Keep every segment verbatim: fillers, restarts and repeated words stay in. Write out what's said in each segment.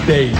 דייט.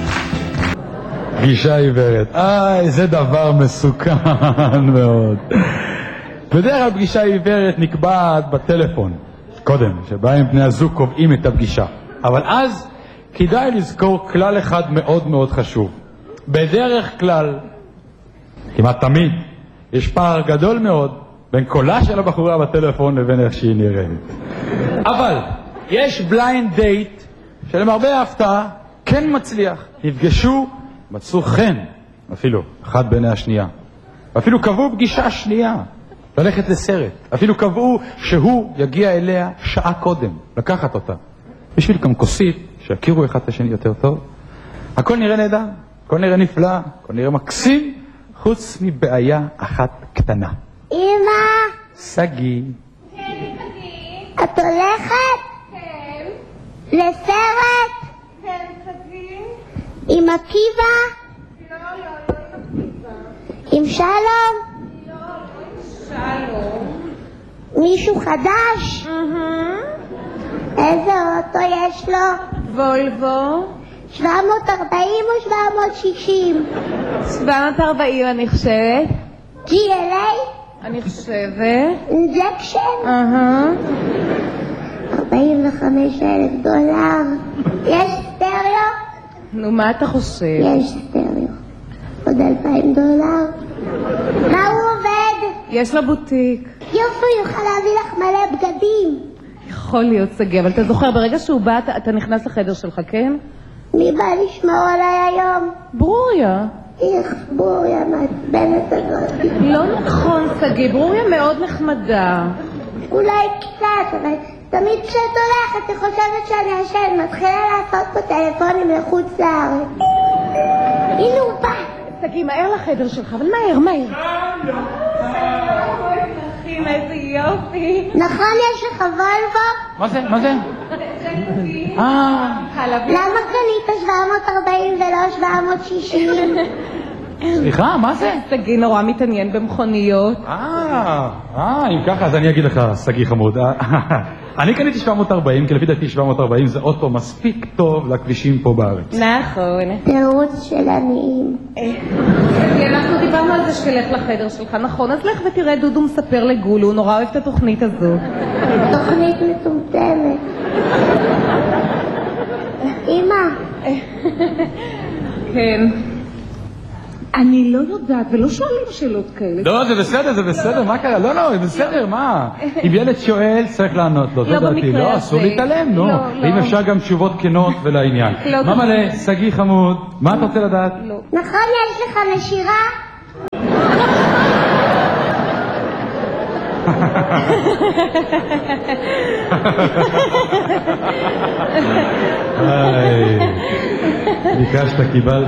פגישה עיוורת. איי, זה דבר מסוכן מאוד. בדרך כלל פגישה עיוורת נקבעת בטלפון. קודם, שבהם בני הזוג קובעים את הפגישה. אבל אז כדאי לזכור כלל אחד מאוד מאוד חשוב. בדרך כלל, כמעט תמיד, יש פער גדול מאוד בין קולה של הבחורה בטלפון לבין איך שהיא נראית. אבל יש בליינד דייט שלמרבה ההפתעה כן מצליח. נפגשו, מצאו חן, אפילו אחד בעיני השנייה. אפילו קבעו פגישה שנייה, ללכת לסרט. אפילו קבעו שהוא יגיע אליה שעה קודם, לקחת אותה. בשביל גם כוסית, שיכירו אחד את השני יותר טוב. הכל נראה נהדר, הכל נראה נפלא, הכל נראה מקסים, חוץ מבעיה אחת קטנה. אמא! סגי. כן, סגי. את הולכת? כן. לסרט? כן, סגי. עם עקיבא? לא, לא, לא עם עקיבא. עם שלום? לא, לא עם שלום. מישהו חדש? אהה. איזה אוטו יש לו? וולבו. שבע מאות ארבעים או שבע מאות שישים? שבע מאות ארבעים אני חושבת. ג'י אל איי? אני חושבת. אינג'קשן? אהה. ארבעים וחמישה אלף דולר. יש סטריאו? נו, מה אתה חושב? יש סטריאו. עוד אלפיים דולר. מה הוא עובד? יש לו בוטיק. יופי, הוא יוכל להביא לך מלא בגדים. יכול להיות, סגי, אבל אתה זוכר, ברגע שהוא בא, אתה, אתה נכנס לחדר שלך, כן? מי בא לשמור עליי היום? ברוריה. איך ברוריה מעצבנת הזאת. לא נכון, סגי, ברוריה מאוד נחמדה. אולי קצת, אבל תמיד כשאת הולכת, היא חושבת שאני אשן, מתחילה לעשות פה טלפונים לחוץ לארץ. הנה הוא בא. סגי, מהר לחדר שלך, אבל מהר, מהר. איזה יופי. נכון, יש לך וולבו? מה זה? מה זה? אה. למה קנית שבע מאות ארבעים ולא שבע מאות שישים? סליחה, מה זה? סגי נורא מתעניין במכוניות. אה, אה, אם ככה, אז אני אגיד לך, סגי חמוד. אני קניתי שבע מאות ארבעים, כי לפי דעתי שבע מאות ארבעים זה אוטו מספיק טוב לכבישים פה בארץ. נכון. תירוץ של עניים. אנחנו דיברנו על זה שתלך לחדר שלך, נכון? אז לך ותראה, דודו מספר לגולו, הוא נורא אוהב את התוכנית הזו. תוכנית מטומטמת. אמא. כן. אני לא יודעת, ולא שואלים שאלות כאלה. לא, זה בסדר, זה בסדר, מה קרה? לא, לא, זה בסדר, מה? אם ילד שואל, צריך לענות לו, זה דעתי. לא, אסור להתעלם, נו. אם אפשר גם תשובות כנות ולעניין. מה מלא, סגי חמוד, מה אתה רוצה לדעת? נכון, יש לך נשירה? ביקשת, קיבלת.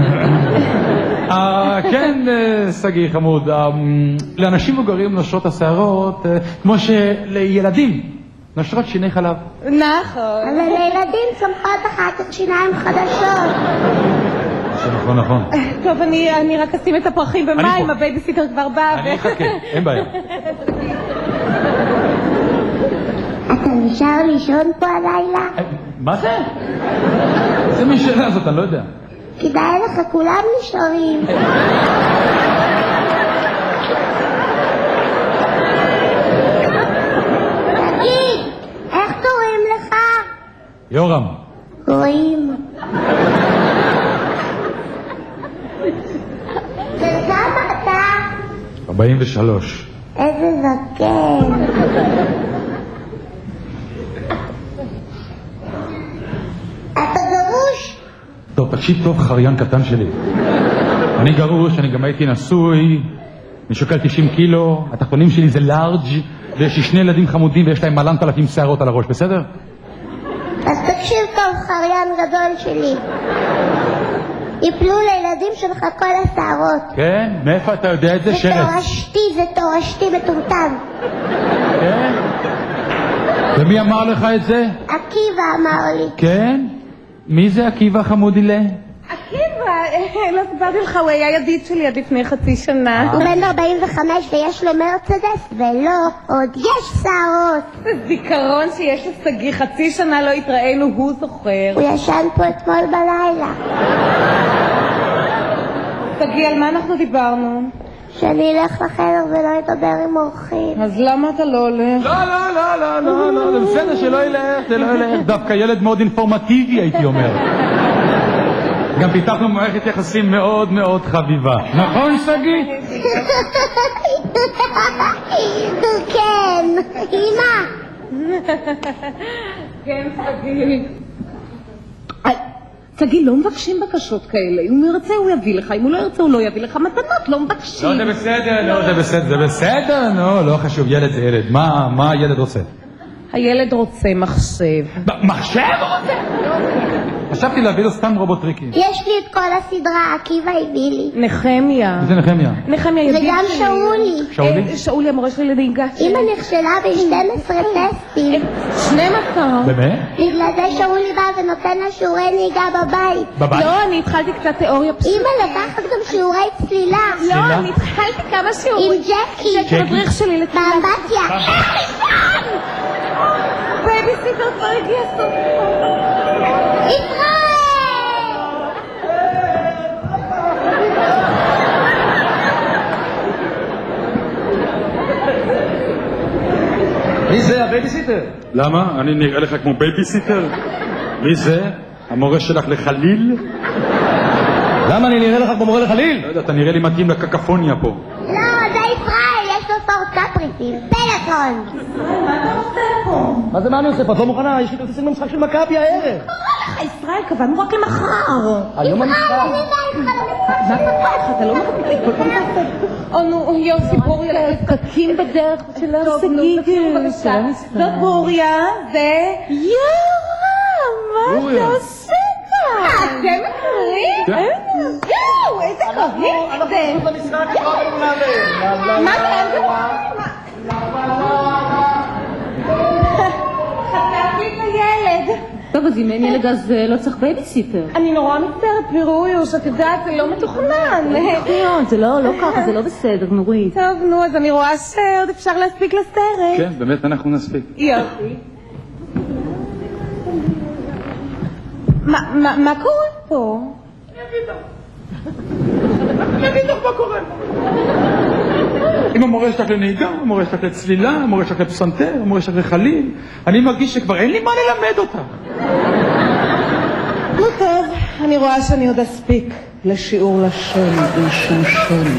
כן, סגי חמוד, לאנשים מבוגרים נושרות השערות כמו שלילדים נושרות שיני חלב. נכון. אבל לילדים צומחות אחר כך שיניים חדשות. נכון, נכון. טוב, אני רק אשים את הפרחים במים, הבייביסיטר כבר בא. אני אחכה, אין בעיה. אתה נשאר לישון פה הלילה? מה זה? זה משאלה הזאת, אני לא יודע. כדאי לך, כולם נשארים. תגיד, איך קוראים לך? יורם. רואים. וכמה אתה? ארבעים ושלוש. איזה זקן. אתה גרוש? טוב, תקשיב טוב, חריין קטן שלי. אני גרוש, אני גם הייתי נשוי, אני שוקל תשעים קילו, התחתונים שלי זה לארג' ויש לי שני ילדים חמודים ויש להם מלנת אלפים שערות על הראש, בסדר? אז תקשיב טוב, חריין גדול שלי. יפלו לילדים שלך כל השערות. כן? מאיפה אתה יודע את זה? שרץ. זה תורשתי, זה תורשתי מטומטם. כן? ומי אמר לך את זה? עקיבא אמר לי. כן? מי זה עקיבא חמודילה? עקיבא, לא סיפרתי לך, הוא היה ידיד שלי עד לפני חצי שנה. הוא בן ארבעים וחמש ויש לו מרצדס, ולא, עוד יש שערות. זה זיכרון שיש לשגיא, חצי שנה לא התראינו, הוא זוכר. הוא ישן פה אתמול בלילה. שגיא, על מה אנחנו דיברנו? שאני אלך לחדר ולא אדבר עם אורחים. אז למה אתה לא הולך? לא, לא, לא, לא, לא, לא, זה בסדר שלא ילך, זה לא ילך. דווקא ילד מאוד אינפורמטיבי, הייתי אומר. גם פיתחנו מערכת יחסים מאוד מאוד חביבה. נכון, שגיא? כן, אמא. כן, שגיא. שגיא, לא מבקשים בקשות כאלה. אם הוא ירצה הוא יביא לך, אם הוא לא ירצה הוא לא יביא לך מתנות, לא מבקשים. לא, זה בסדר, לא, זה בסדר, זה בסדר, לא, לא חשוב, ילד זה ילד. מה, מה הילד רוצה? הילד רוצה מחשב. מחשב רוצה? חשבתי להביא לו סתם רובוטריקי. יש לי את כל הסדרה, עקיבא הביא לי. נחמיה. זה נחמיה. נחמיה ידיד שלי. וגם שאולי. שאולי? שאולי המורה שלי לנהיגה. אמא נכשלה ב-שנים עשר טסטים. שנים עשר? באמת? בגלל זה שאולי בא ונותן לה שיעורי נהיגה בבית. בבית? לא, אני התחלתי קצת תיאוריה פשוט. אמא לקחת גם שיעורי צלילה. לא, אני התחלתי כמה שיעורים. עם ג'קי. זה מדריך שלי לצלילה. באמבטיה. בייביסיטר כבר הגיע סוף. ישראל! מי זה הבייביסיטר? למה? אני נראה לך כמו בייביסיטר? מי זה? המורה שלך לחליל? למה אני נראה לך כמו מורה לחליל? לא יודע, אתה נראה לי מתאים לקקפוניה פה. לא, זה ישראל, יש לו סורצה פריטים. פלאפון! מה זה מה אני עושה פה? את לא מוכנה? יש לי כרטיסים למשחק של מכבי הערב. ישראל, קבענו רק למחר. היום המשחק. מה קרה לך? אתה לא מקפיד, כל פעם תעשה. או נו, יוסי בוריה, פקקים בדרך של השגיא. זאת בוריה, זה... יואו, מה אתה עושה כאן? אתם מכירים? יואו, איזה קרוב זה. אנחנו במשחק כבר נעלה. מה זה? חטפתי את הילד. טוב, אז אם אין ילד אז לא צריך בייביסיטר. אני נורא מצטערת, פירויוש, את יודעת, זה לא מתוכנן. זה לא, לא ככה, זה לא בסדר, נורית. טוב, נו, אז אני רואה שעוד אפשר להספיק לסרט. כן, באמת אנחנו נספיק. יופי. מה קורה פה? אני אגיד לך. אני אגיד לך מה קורה. אם המורה שלך לנהיגה, המורה שלך לצלילה, המורה שלך לפסנתר, המורה שלך לחליל, אני מרגיש שכבר אין לי מה ללמד אותה. נו טוב, אני רואה שאני עוד אספיק לשיעור לשון, בשום שון.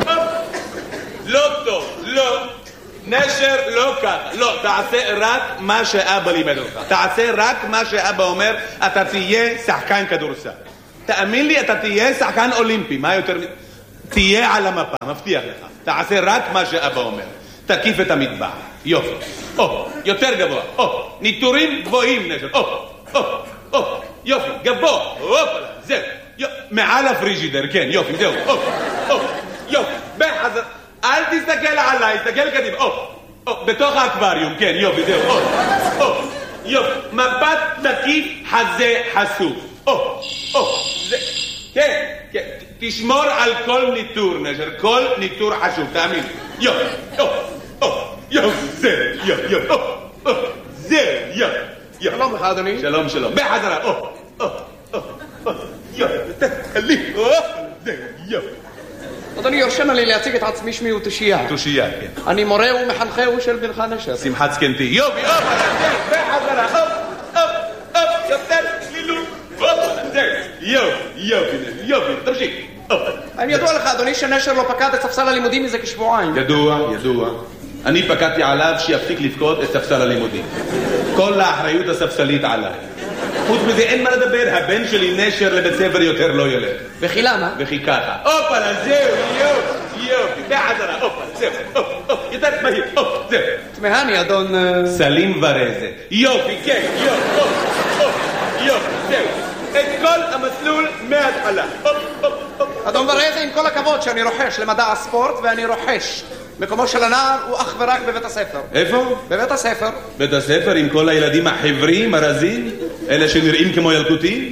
לא טוב, לא. נשר לא ככה. לא, תעשה רק מה שאבא לימד אותך. תעשה רק מה שאבא אומר, אתה תהיה שחקן כדורסל. תאמין לי, אתה תהיה שחקן אולימפי. מה יותר... תהיה על המפה, מבטיח לך. תעשה רק מה שאבא אומר. תקיף את המטבח. יופי. או, יותר גבוה. או, ניטורים גבוהים, נשר. או, או, או, יופי, גבוה. אופלה, זהו. יופי. מעל הפריג'ידר, כן, יופי, זהו. או, או, יופי. בחזר. אל תסתכל עליי, תסתכל קדימה. או, או, בתוך האקווריום, כן, יופי, זהו. או, או, יופי. מבט תקיף, חזה חשוף. או, או, זה... כן, כן. תשמור על כל ניטור, נשר. כל ניטור חשוב, תאמין. יופי, או, או, יופי, זה, יופי, יופי, או, או, זה, יופי. שלום לך, אדוני. שלום, שלום. בחזרה, או, או, או, או, יופי, תתקלי, או, זה, יופי. אדוני, יורשנה לי להציג את עצמי, שמי ותושייה. תושייה, כן. אני מורה ומחנכהו של בנך נשר. שמחת זקנתי. יופי, אופ, בחזרה, אופ, אופ, אופ, יותר צלילות. אופ, זה, יופי, יופי, יופי, תמשיך. האם ידוע לך, אדוני, שנשר לא פקד את ספסל הלימודים מזה כשבועיים? ידוע, ידוע. אני פקדתי עליו שיפסיק לפקוד את ספסל הלימודים. כל האחריות הספסלית עליי. חוץ מזה אין מה לדבר, הבן שלי נשר לבית ספר יותר לא ילך. וכי למה? וכי ככה. אופלה, זהו, יופי, יופי, בחזרה, אופלה, זהו, אופ, אופ, יותר מהיר, אופ, זהו. תמהני, אדון... סלים ורזה. יופי, כן, יופי, אופ, אופ, יופי, זהו. את כל המסלול מההתחלה. אופ, אופ, אופ. אדון ורזה, עם כל הכבוד שאני רוחש למדע הספורט, ואני רוחש. מקומו של הנער הוא אך ורק בבית הספר. איפה? בבית הספר. בית הספר עם כל הילדים החברים, הרזים, אלה שנראים כמו ילקוטים?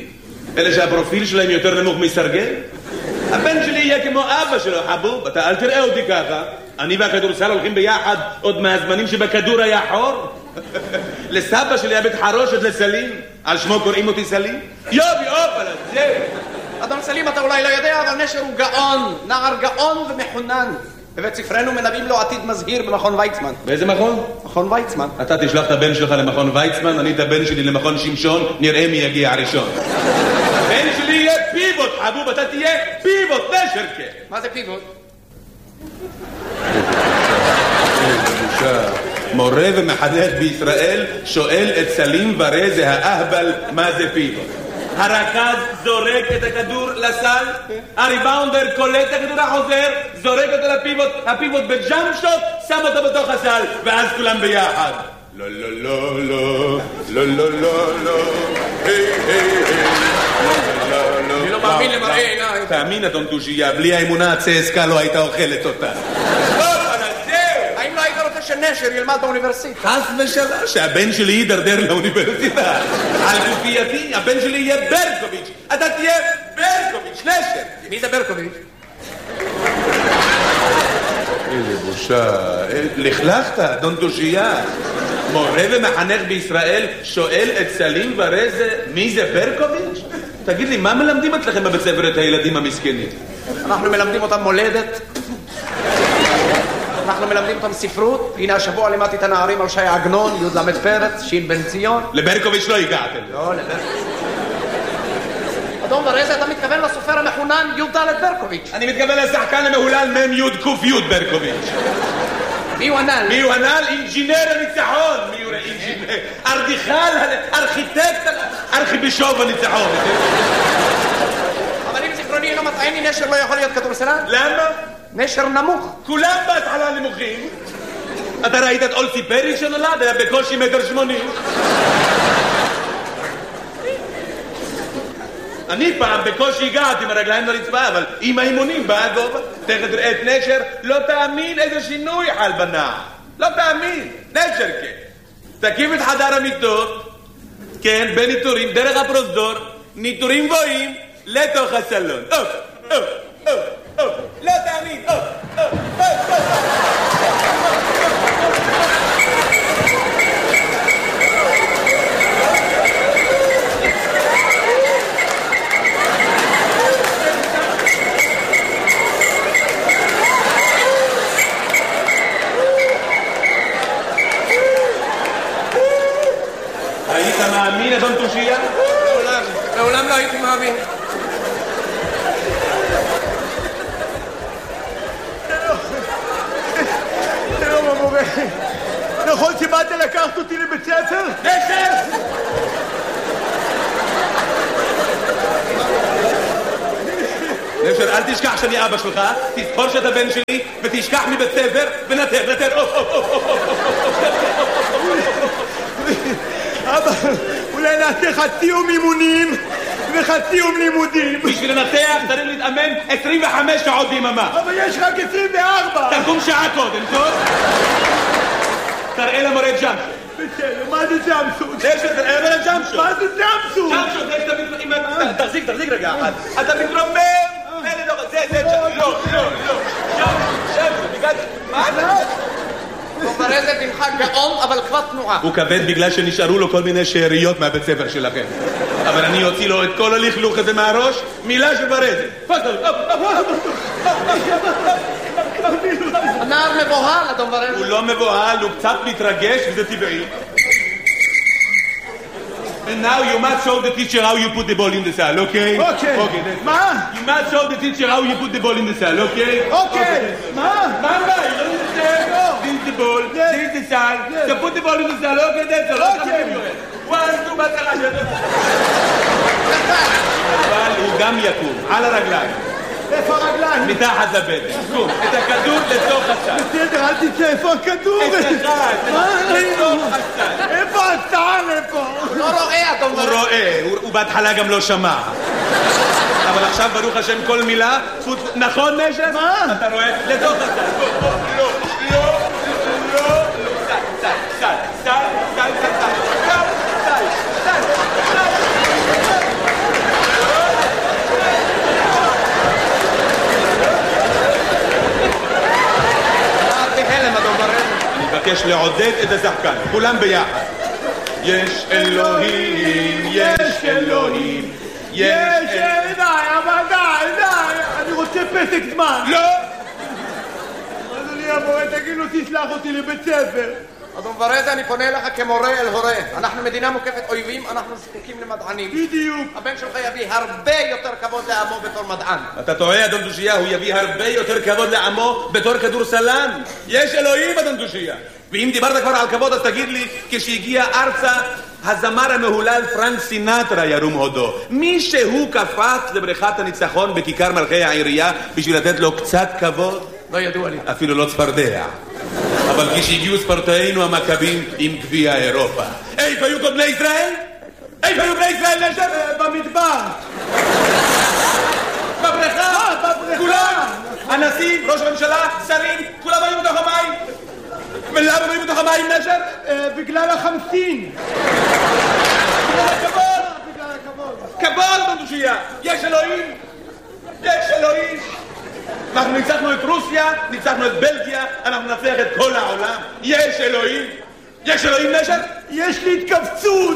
אלה שהפרופיל שלהם יותר נמוך מסרגל? הבן שלי יהיה כמו אבא שלו, חבוב, אתה אל תראה אותי ככה. אני והכדורסל הולכים ביחד עוד מהזמנים שבכדור היה חור. לסבא שלי היה בית חרושת לסלים, על שמו קוראים אותי סלים. יובי, אופלה, זהו. אדון סלים, אתה אולי לא יודע, אבל נשר הוא גאון, נער גאון ומחונן. בבית ספרנו מנבאים לו עתיד מזהיר במכון ויצמן. באיזה מכון? מכון ויצמן. אתה תשלח את הבן שלך למכון ויצמן, אני את הבן שלי למכון שמשון, נראה מי יגיע הראשון. הבן שלי יהיה פיבוט, חבוב, אתה תהיה פיבוט, נשרקה. מה זה פיבוט? מורה ומחנך בישראל שואל את סלים ורזה האהבל מה זה פיבוט. הרכז זורק את הכדור לסל, הריבאונדר קולט את הכדור החוזר, זורק אותו לפיבוט, הפיבוט בג'אמפ שוט, שם אותו בתוך הסל, ואז כולם ביחד. לא, לא, לא, לא, לא, לא, לא, לא, היי, היי, היי, לא, לא, לא. אני לא מאמין למראה עיניי. תאמין, אדון דושיה, בלי האמונה הצסקה לא הייתה אוכלת אותה. האם לא היית רוצה שנשר ילמד באוניברסיטה? חס ושלום, שהבן שלי יידרדר לאוניברסיטה. על גופייתי, הבן שלי יהיה ברקוביץ'. אתה תהיה ברקוביץ', נשר. מי זה ברקוביץ'? איזה בושה. לכלכת, אדון דושיה. מורה ומחנך בישראל שואל את סלים ורזה מי זה ברקוביץ'? תגיד לי, מה מלמדים אצלכם בבית ספר את הילדים המסכנים? אנחנו מלמדים אותם מולדת. אנחנו מלמדים אותם ספרות. הנה השבוע לימדתי את הנערים על שי עגנון, י' למד פרץ, שין בן ציון. לברקוביץ' לא הגעתם. לא, לברקוביץ'. אדון ורזה, אתה מתכוון לסופר המחונן י' ד' ברקוביץ'. אני מתכוון לשחקן המהולל מ' י' ק' י' ברקוביץ'. מי הוא הנ"ל? מי הוא הנ"ל? אינג'ינר הניצחון. מי הוא אינג'ינר? ארדיכל, ארכיטקט, ארכיבישוף הניצחון. אבל אם זיכרוני לא מטעני, נשר לא יכול להיות כדורסלן? למה? נשר נמוך. כולם בהתחלה נמוכים. אתה ראית את אולסי פרי שנולד? היה בקושי מטר שמונים. אני פעם בקושי הגעתי עם הרגליים לרצפה, אבל עם האימונים בא הגובה. תכף תראה את נשר, לא תאמין איזה שינוי חל בנער. לא תאמין, נשר כן. תקים את חדר המיטות, כן, בניטורים, דרך הפרוזדור, ניטורים גבוהים, לתוך הסלון. אוף, אוף, אוף, אוף, לא תאמין, אוף, אוף, אוף, אוף. היית מאמין, אדון תושייה? לעולם, לעולם לא הייתי מאמין. שלום המורה, נכון שבאת לקחת אותי לבית ספר? נשר! נשר, אל תשכח שאני אבא שלך, תזכור שאתה בן שלי, ותשכח מבית ספר, ונתר, נתר, אוף, אוף, אוף, אוף, אוף. אבא, אולי נעשה חצי יום אימונים וחצי יום לימודים. בשביל לנתח צריך להתאמן עשרים וחמש שעות ביממה. אבל יש רק עשרים וארבע. תקום שעה קודם, טוב? תראה למורה ג'אמפשוט. בסדר, מה זה ג'אמפשוט? נשר, תראה למורה ג'אמפשוט. מה זה ג'אמפשוט? ג'אמפשוט, זה שאתה מתרומם. תחזיק, תחזיק רגע אחד. אתה מתרומם. זה, זה, לא, לא, לא. ג'אמפשוט, בגלל... מה זה? אדון ורזה בנך גאון, אבל כבר תנועה. הוא כבד בגלל שנשארו לו כל מיני שאריות מהבית ספר שלכם. אבל אני אוציא לו את כל הלכלוך הזה מהראש, מילה של ורזה. פסל, הנער מבוהל, אדון ורזה. הוא לא מבוהל, הוא קצת מתרגש, וזה טבעי. And now you must show the teacher how you put the ball in the cell, okay? Okay. Okay, that's מה? You must show the teacher how you put the ball in the cell, okay? אוקיי. מה? Mama, you don't understand? This is the ball, Yes. this is the cell. Yes. So put the ball in the cell, okay? That's all. Okay. One, two, בהצלחה. אבל הוא גם יקום, על הרגליים, איפה הרגליים? מתחת לבטן. קום, את הכדור לתוך הסל. בסדר, אל תצא, איפה הכדור? אצלך, מה? לתוך הסל. איפה הסל? איפה? הוא לא רואה, אדון הוא ורזה. רואה, הוא הוא בהתחלה גם לא שמע. אבל עכשיו ברוך השם כל מילה, חוץ- נכון נשר? מה? אתה רואה? לתוך הסל. בוא, בוא, לא, לא, לא, לא, סל, סל, סל, סל, סל, סל, סל, סל, סל, סל. יש לעודד את השחקן, כולם ביחד. יש אלוהים, יש אלוהים, יש אלוהים. די, אבל די, די, אני רוצה פסק זמן. לא! אדוני המורה, תגיד לו, תשלח אותי לבית ספר. אדון ורדה, אני פונה אליך כמורה אל הורה. אנחנו מדינה מוקפת אויבים, אנחנו זקוקים למדענים. בדיוק. הבן שלך יביא הרבה יותר כבוד לעמו בתור מדען. אתה טועה, אדון דושיה, הוא יביא הרבה יותר כבוד לעמו בתור כדורסלן. יש אלוהים, אדון דושיה. ואם דיברת כבר על כבוד, אז תגיד לי, כשהגיע ארצה, הזמר המהולל פרנק סינטרה ירום הודו. מי שהוא קפץ לבריכת הניצחון בכיכר מלכי העירייה בשביל לתת לו קצת כבוד? לא ידוע לי. אפילו לא צפרדע. אבל כשהגיעו ספורטאינו המכבים עם גביע אירופה. איפה היו כל בני ישראל? איפה היו בני ישראל נשר? במדבר. בבריכה? כולם? הנשיא, ראש הממשלה, שרים, כולם היו בתוך המים. ולמה היו בתוך המים נשר? בגלל החמסין. בגלל הכבוד. כבוד בנדושייה. יש אלוהים. יש אלוהים. אנחנו ניצחנו את רוסיה, ניצחנו את בלגיה, אנחנו נצליח את כל העולם. יש אלוהים. יש אלוהים נשר? יש לי התכווצות.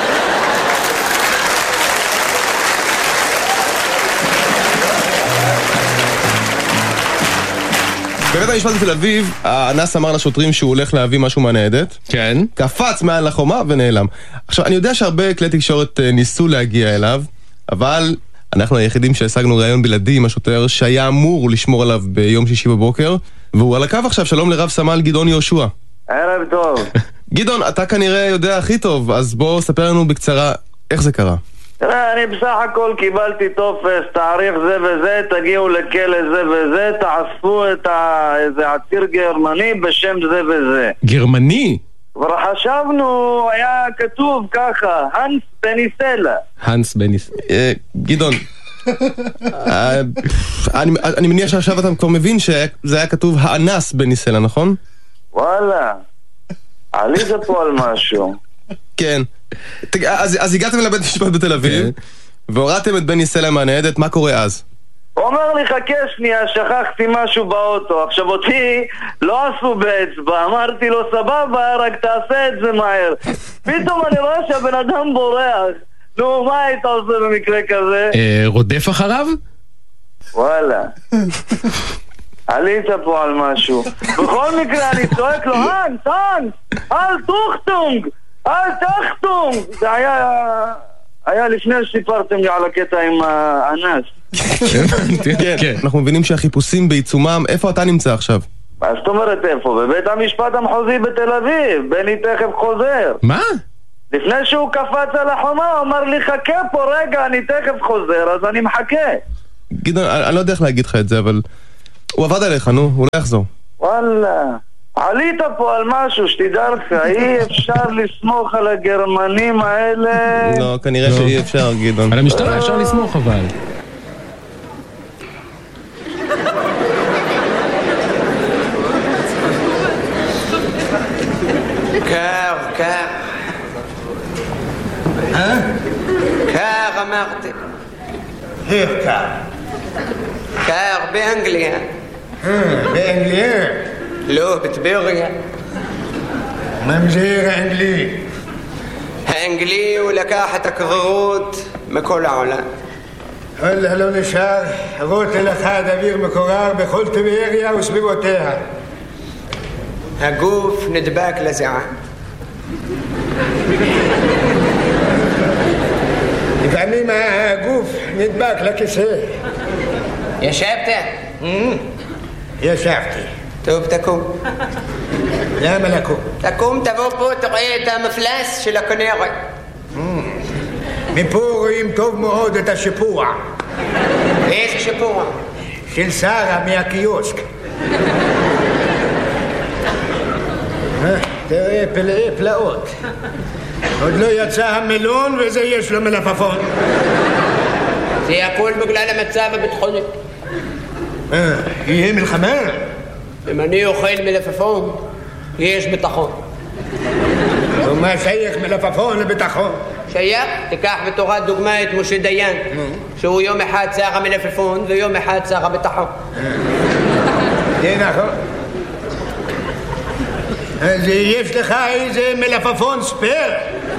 בבית המשפט בתל אביב, האנס אמר לשוטרים שהוא הולך להביא משהו מהניידת. כן. קפץ מעל לחומה ונעלם. עכשיו, אני יודע שהרבה כלי תקשורת ניסו להגיע אליו, אבל אנחנו היחידים שהשגנו ראיון בלעדי עם השוטר שהיה אמור לשמור עליו ביום שישי בבוקר, והוא על הקו עכשיו. שלום לרב סמל גדעון יהושע. ערב טוב. גדעון, אתה כנראה יודע הכי טוב, אז בוא ספר לנו בקצרה איך זה קרה. תראה, אני בסך הכל קיבלתי טופס, תאריך זה וזה, תגיעו לכלא זה וזה, תעשו את ה... איזה עציר גרמני בשם זה וזה. גרמני? כבר חשבנו, היה כתוב ככה, הנס בניסלה. הנס בניסלה. גדעון, אני מניח שעכשיו אתה כבר מבין שזה היה כתוב האנס בניסלה, נכון? וואלה, עלית פה על משהו. כן. אז, אז הגעתם לבית משפט בתל אביב, והורדתם את בני סלע מהניידת, מה קורה אז? הוא אומר לי, חכה שנייה, שכחתי משהו באוטו. עכשיו אותי לא עשו באצבע, אמרתי לו, סבבה, רק תעשה את זה מהר. פתאום אני רואה שהבן אדם בורח. נו, מה היית עושה במקרה כזה? רודף אחריו? וואלה. עלית פה על משהו. בכל מקרה אני צועק לו, הנס, הנס, אל תוכטונג, אל תחתום. זה היה היה לפני שסיפרתם לי על הקטע עם האנס. כן, אנחנו מבינים שהחיפושים בעיצומם. איפה אתה נמצא עכשיו? מה זאת אומרת איפה? בבית המשפט המחוזי בתל אביב. בני תכף חוזר. מה? לפני שהוא קפץ על החומה הוא אמר לי, חכה פה רגע, אני תכף חוזר. אז אני מחכה. גדעון, אני לא יודע איך להגיד לך את זה, אבל הוא עבד עליך, נו, הוא לא יחזור. וואלה, עלית פה על משהו, שתדע לך, אי אפשר לסמוך על הגרמנים האלה. לא, כנראה שאי אפשר, גדעון. על המשטרה אפשר לסמוך, אבל קר, קר. קר אמרתי. איך קר? קר באנגליה. באנגליה? לא, בטבריה. ממזיר האנגלי. האנגלי הוא לקח את הקררות מכל העולם. וואלה, לא נשאר רוטל אחד אוויר מקורר בכל טבריה וסביבותיה. הגוף נדבק לזיעה. לפעמים הגוף נדבק לכיסא. ישבת? ישבתי. טוב, תקום. למה לקום? תקום, תבוא פה, תראה את המפלס של הכנרת. מפה רואים טוב מאוד את השיפוע. איזה שיפוע? של שרה מהקיוסק. תראה, פלאי פלאות. עוד לא יצא המלון וזה יש לו מלפפון. זה הכל בגלל המצב הביטחוני. אה, יהיה מלחמה? אם אני אוכל מלפפון, יש ביטחון. ומה שייך מלפפון לביטחון? שייך? תיקח בתורת דוגמה את משה דיין, שהוא יום אחד שר המלפפון ויום אחד שר הביטחון. זה נכון. אז יש לך איזה מלפפון ספייר?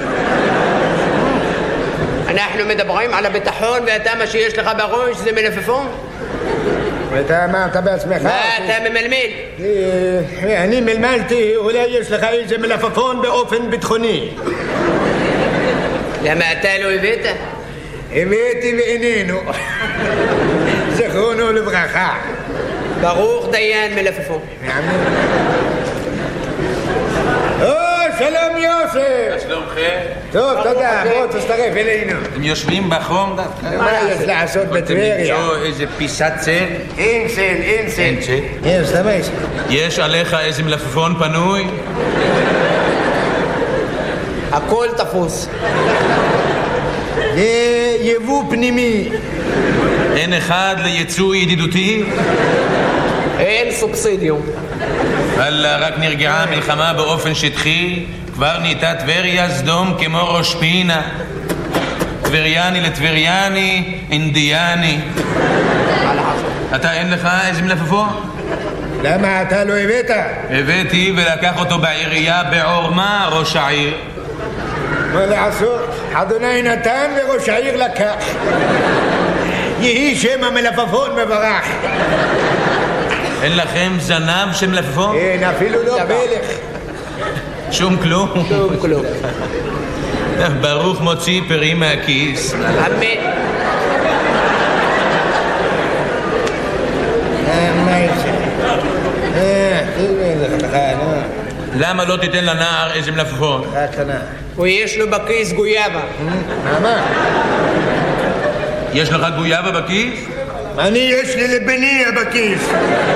אנחנו מדברים על הביטחון ואתה מה שיש לך בראש זה מלפפון? ואתה אמרת בעצמך? מה אתה ממלמל? אני מלמלתי, אולי יש לך איזה מלפפון באופן ביטחוני. למה אתה לא הבאת? הבאתי ואיננו. זכרונו לברכה. ברוך דיין מלפפון. או, שלום יוסף. שלומכם? טוב, תודה, בוא תצטרף אלינו. אתם יושבים בחום דווקא? מה יש לעשות בטבריה? אתם למצוא איזה פיסת צל? אין צל, אין צל. אין צל? יש, תמיד. יש עליך איזה מלפפון פנוי? הכל תפוס. זה יבוא פנימי. אין אחד ליצוא ידידותי? אין סובסידיום. וואלה, רק נרגעה המלחמה באופן שטחי, כבר נהייתה טבריה סדום כמו ראש פינה. טבריאני לטבריאני, אינדיאני. אתה אין לך איזה מלפפון? למה אתה לא הבאת? הבאתי ולקח אותו בעירייה בעורמה ראש העיר. מה לעשות? אדוני נתן וראש העיר לקח. יהי שם המלפפון מברך. אין לכם זנב של מלפפון? אין, אפילו לא פלך. שום כלום? שום כלום. ברוך מוציא פרי מהכיס. אמן. מה יש? למה לא תיתן לנער איזה מלפפון? הוא יש לו בכיס גויאבה. מה? יש לך גויאבה בכיס? אני יש לי לבניה בכיס.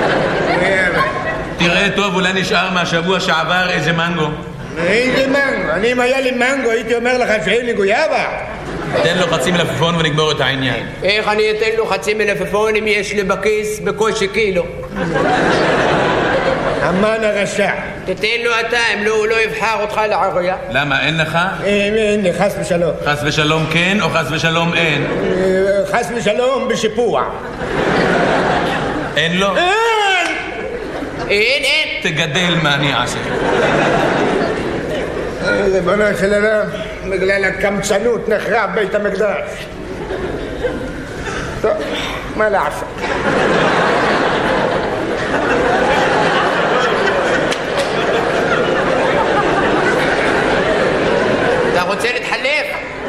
תראה טוב, אולי נשאר מהשבוע שעבר איזה מנגו. איזה מנגו? אני אם היה לי מנגו הייתי אומר לך שאין לי גויאבה. תן לו חצי מלפפון ונגמור את העניין. איך אני אתן לו חצי מלפפון אם יש לי בכיס בקושי קילו? אמן הרשע. תתן לו אתה, אם לא, הוא לא יבחר אותך לעירייה. למה, אין לך? אין, אין לי, חס ושלום. חס ושלום כן או חס ושלום אין? חס ושלום בשיפוע. אין לו? אין! אין, אין. תגדל מה אני אעשה. ריבונו של עולם, בגלל הקמצנות נחרב בית המקדש. טוב, מה לעשות? אתה רוצה להתחלף?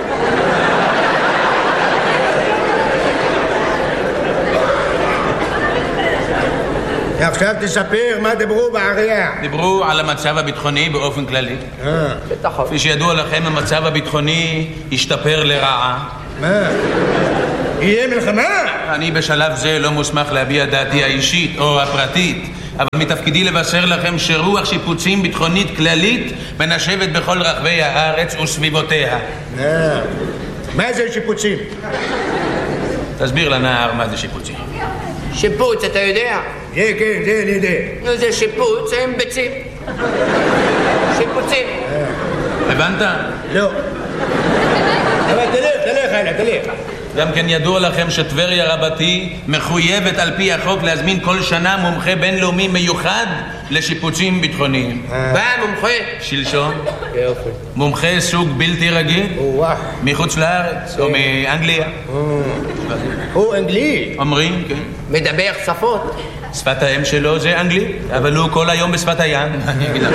עכשיו תספר מה דיברו בעירייה. דיברו על המצב הביטחוני באופן כללי. כפי שידוע לכם, המצב הביטחוני השתפר לרעה. מה? יהיה מלחמה? אני בשלב זה לא מוסמך להביע דעתי האישית או הפרטית, אבל מתפקידי לבשר לכם שרוח שיפוצים ביטחונית כללית מנשבת בכל רחבי הארץ וסביבותיה. מה זה שיפוצים? תסביר לנער מה זה שיפוצים. שיפוץ, אתה יודע? כן, כן, זה אני יודע. נו, זה שיפוץ עם ביצים. שיפוצים. הבנת? לא. אבל תלך, תלך, הלאה, תלך. גם כן ידוע לכם שטבריה רבתי מחויבת על פי החוק להזמין כל שנה מומחה בינלאומי מיוחד לשיפוצים ביטחוניים. בא מומחה? שלשון. יופי. מומחה סוג בלתי רגיל. מחוץ לארץ או מאנגליה. הוא אנגלי? אומרים, כן. מדבר שפות? שפת האם שלו זה אנגלית, אבל הוא כל היום בשפת הים. אני אגיד לך.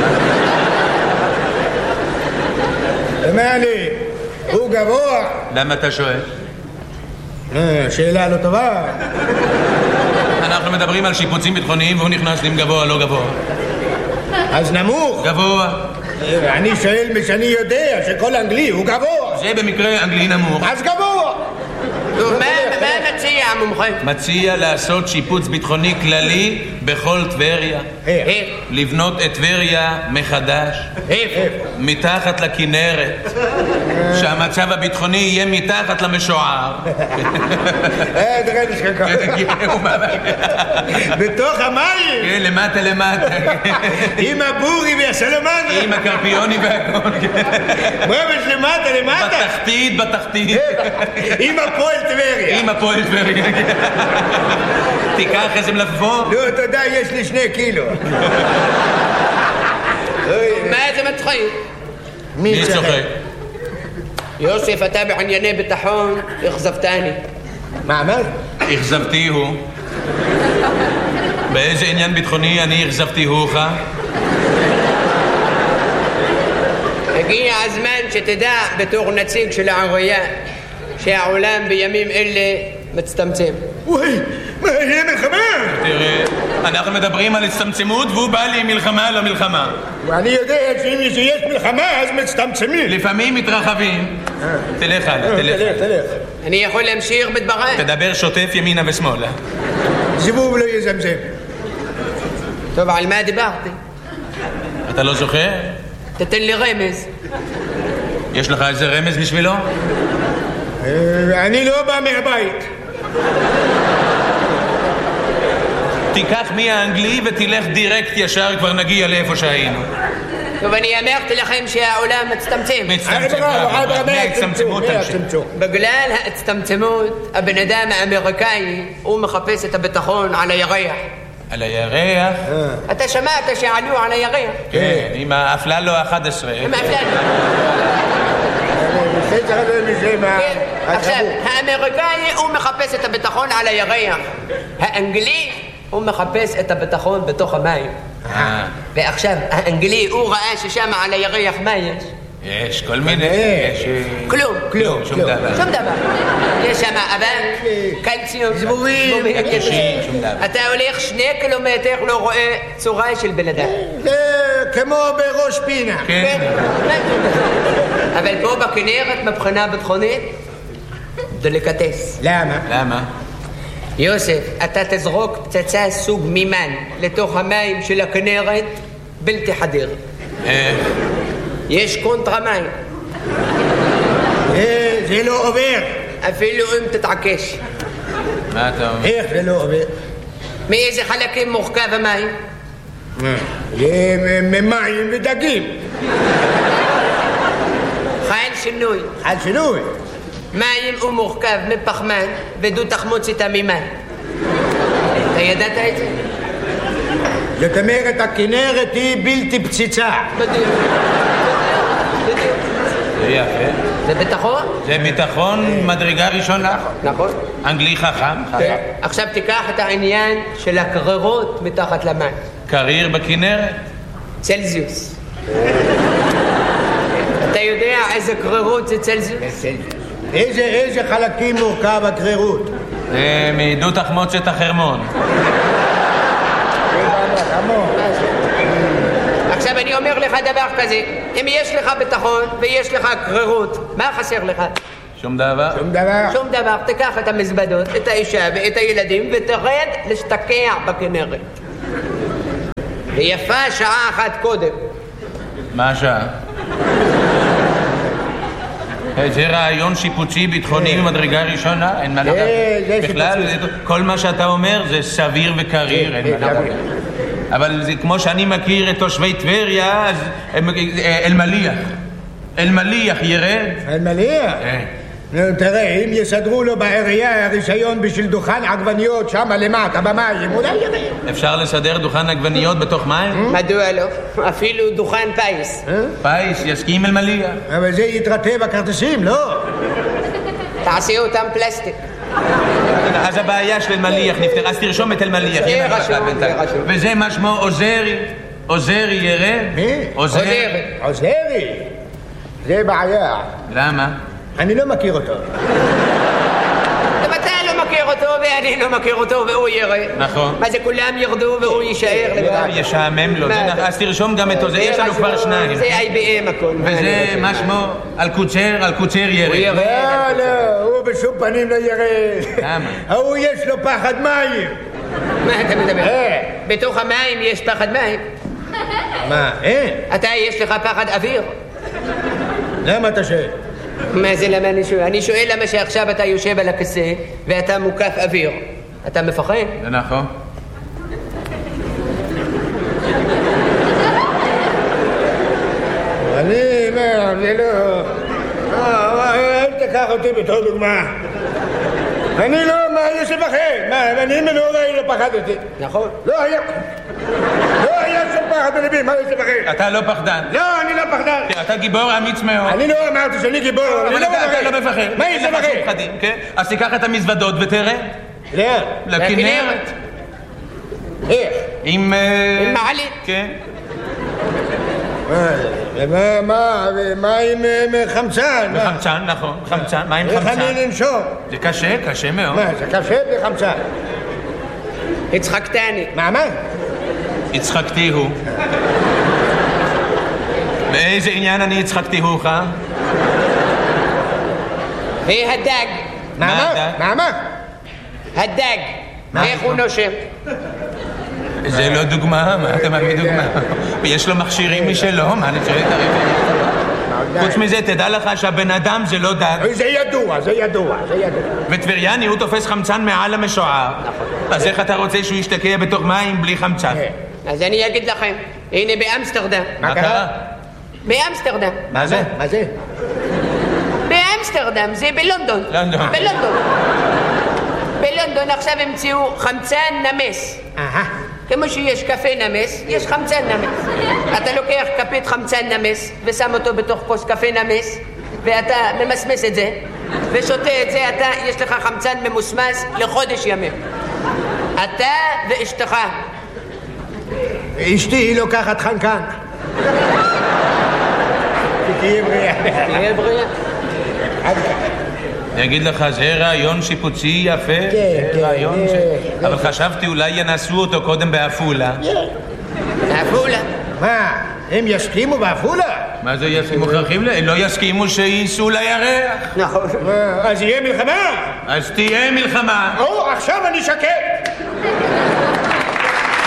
מה לי? הוא גבוה? למה אתה שואל? שאלה לא טובה. אנחנו מדברים על שיפוצים ביטחוניים והוא נכנס עם גבוה, לא גבוה. אז נמוך? גבוה. אני שואל משאני יודע שכל אנגלי הוא גבוה. זה במקרה אנגלי נמוך. אז גבוה. מה מציע המומחה? מציע לעשות שיפוץ ביטחוני כללי בכל טבריה. לבנות את טבריה מחדש. מתחת לכנרת. שהמצב הביטחוני יהיה מתחת למשוער. אה, תראה נשכקה. בתוך המים? כן, למטה למטה. עם הבורי והסלמנדרה. עם הקרפיוני והכל. ממש למטה למטה. בתחתית, בתחתית. עם הפועל טבריה. עם הפועל טבריה. תיקח איזה מלפפון? לא, תודה, יש לי שני קילו. מה זה מצחיק? מי צוחק? יוסף, אתה בענייני ביטחון, אכזבתני. מה אמרת? אכזבתי הוא. באיזה עניין ביטחוני אני אכזבתי הוך? הגיע הזמן שתדע בתור נציג של העירייה שהעולם בימים אלה מצטמצם. וואי, מה יהיה מלחמה? תראה, אנחנו מדברים על הצטמצמות והוא בא לי מלחמה לא מלחמה. ואני יודע שאם יש מלחמה אז מצטמצמים. לפעמים מתרחבים. תלך הלאה, תלך. תלך. אני יכול להמשיך בדבריי? תדבר שוטף ימינה ושמאלה. זיבוב לא יזמזם. טוב, על מה דיברתי? אתה לא זוכר? תתן לי רמז. יש לך איזה רמז בשבילו? אני לא בא מהבית. תיקח מי האנגלי ותלך דירקט ישר, כבר נגיע לאיפה שהיינו. טוב, אני אמרתי לכם שהעולם מצטמצם. מצטמצם. מההצטמצמות תמשיך. בגלל ההצטמצמות, הבן אדם האמריקאי, הוא מחפש את הביטחון על הירח. על הירח? אתה שמעת שעלו על הירח? כן, עם האפללו ה-אחת עשרה. עם האפללו. עכשיו, האמריקאי הוא מחפש את הביטחון על הירח. האנגלי הוא מחפש את הביטחון בתוך המים. ועכשיו, האנגלי הוא ראה ששם על הירח מה יש? יש כל מיני... כלום. כלום, שום דבר. שום דבר. יש שם אבק, קלציום, זבובים, שום דבר. אתה הולך שני קילומטר לא רואה צורה של בן אדם. זה כמו בראש פינה. כן. אבל פה בכנרת מבחינה ביטחונית דליקטס. למה? למה? יוסף, אתה תזרוק פצצה סוג מימן לתוך המים של הכנרת בלתי חדיר. איך? יש קונטרה מים. זה לא עובר. אפילו אם תתעקש. מה אתה אומר? איך זה לא עובר? מאיזה חלקים מורכב המים? ממים ודגים. חל שינוי. חל שינוי? מים הוא מורכב מפחמן ודו תחמוצת המימן. אתה ידעת את זה? זאת אומרת, הכנרת היא בלתי פציצה. בדיוק. בדיוק. זה יפה. זה ביטחון? זה ביטחון מדרגה ראשונה. נכון. אנגלי חכם. עכשיו תיקח את העניין של הקררות מתחת למים. קריר בכנרת? צלזיוס. אתה יודע איזה קרירות זה צלזיוס? איזה, איזה חלקים מורכב הקרירות? זה מעדות תחמוצת החרמון. עכשיו אני אומר לך דבר כזה, אם יש לך ביטחון ויש לך קרירות, מה חסר לך? שום דבר? שום דבר. שום דבר. תיקח את המזוודות, את האישה ואת הילדים ותרד להשתקע בכנרת. ויפה שעה אחת קודם. מה השעה? זה רעיון שיפוצי ביטחוני ממדרגה ראשונה, אין מה לדעת. בכלל, כל מה שאתה אומר זה סביר וקריר, אין מה לדעת. אבל זה כמו שאני מכיר את תושבי טבריה, אז אלמליח. אלמליח ירד? אלמליח? תראה, אם יסדרו לו בעירייה הרישיון בשביל דוכן עגבניות שם למטה במים, אולי ירד. אפשר לסדר דוכן עגבניות בתוך מים? מדוע לא? אפילו דוכן פייס. פייס, יסכים אלמליח. אבל זה יתרטה בכרטיסים, לא? תעשי אותם פלסטיק. אז הבעיה של אלמליח נפתר, אז תרשום את אלמליח. זה רשום, זה רשום. וזה מה שמו עוזרי. עוזרי ירד? מי? עוזרי. עוזרי? זה בעיה. למה? אני לא מכיר אותו. גם אתה לא מכיר אותו ואני לא מכיר אותו והוא ירד. נכון. מה זה כולם ירדו והוא יישאר לבד? ישעמם לו. אז תרשום גם את זה, יש לנו כבר שניים. זה איי בי אם הכל. וזה מה שמו? אלקוצר, אלקוצר ירד. הוא ירד. לא, לא, הוא בשום פנים לא ירד. למה? הוא יש לו פחד מים. מה אתה מדבר? בתוך המים יש פחד מים. מה, אין? אתה יש לך פחד אוויר. למה אתה שואל? מה זה למה אני שואל? אני שואל למה שעכשיו אתה יושב על הכיסא ואתה מוקף אוויר. אתה מפחד? זה נכון. אני, מה, זה לא... אל תקח אותי בתור דוגמה. אני לא מאלה יש לפחד? מה, אני מנוראי לא פחדתי. נכון. לא היה... לא היה שום פחד בלבי, מה יש לפחד? אתה לא פחדן. לא, אני לא פחדן. אתה גיבור אמיץ מאוד. אני לא אמרתי שאני גיבור, אני אבל לא אתה לא מפחד. מה יש לפחד? כן? אז תיקח את המזוודות ותראה. לאן? לכנרת. איך? עם... עם מעלית. כן. מה, מה, מה עם חמצן? חמצן, נכון, חמצן, מה עם חמצן? איך אני לנשום? זה קשה, קשה מאוד. מה, זה קשה בלי חמצן? הצחקתני. מה, מה? הצחקתי הוא. באיזה עניין אני הצחקתי הוך? והדג. מה, מה? מה, מה? הדג. איך הוא נושם? זה לא דוגמה, מה אתה מביא דוגמה? יש לו מכשירים משלו, מה אני צריך להתערב? חוץ מזה, תדע לך שהבן אדם זה לא דג. זה ידוע, זה ידוע, זה ידוע. וטבריאני הוא תופס חמצן מעל המשוער. אז איך אתה רוצה שהוא ישתקע בתוך מים בלי חמצן? אז אני אגיד לכם, הנה באמסטרדם. מה קרה? באמסטרדם. מה זה? מה זה? באמסטרדם, זה בלונדון. לונדון. בלונדון. בלונדון עכשיו המציאו חמצן נמס. אהה. כמו שיש קפה נמס, יש חמצן נמס. אתה לוקח כפית חמצן נמס ושם אותו בתוך כוס קפה נמס ואתה ממסמס את זה ושותה את זה, אתה, יש לך חמצן ממוסמס לחודש ימים. אתה ואשתך. אשתי היא לוקחת חנקן. תהיה בריאה. תהיה בריאה. אני אגיד לך, זה רעיון שיפוצי יפה. כן, כן. רעיון ש... אבל חשבתי אולי ינסו אותו קודם באפולה. באפולה. מה, הם יסכימו באפולה? מה זה יסכימו? מוכרחים ל... לא יסכימו שייסעו לירח. נכון. אז יהיה מלחמה? אז תהיה מלחמה. או, עכשיו אני שקט.